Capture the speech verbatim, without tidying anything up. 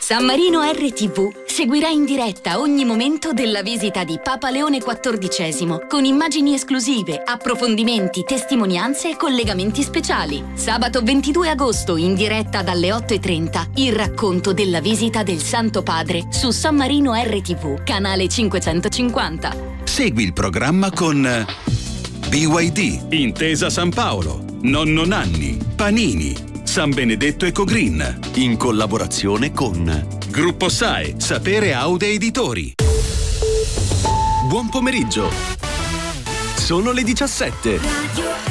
San Marino R T V seguirà in diretta ogni momento della visita di Papa Leone quattordicesimo con immagini esclusive, approfondimenti, testimonianze e collegamenti speciali. Sabato ventidue agosto in diretta dalle otto e trenta il racconto della visita del Santo Padre su San Marino R T V, canale cinquecentocinquanta. Segui il programma con B Y D, Intesa San Paolo, Nonno Nanni, Panini, San Benedetto Ecogreen, in collaborazione con Gruppo S A E, Sapere Aude Editori. Buon pomeriggio. Sono le diciassette.